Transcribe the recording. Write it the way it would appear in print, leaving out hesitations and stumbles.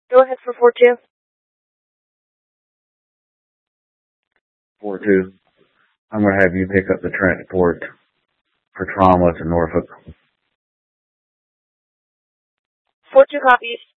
Go ahead for 4-2. 4-2. I'm going to have you pick up the transport for trauma to Norfolk. 4-2 copies.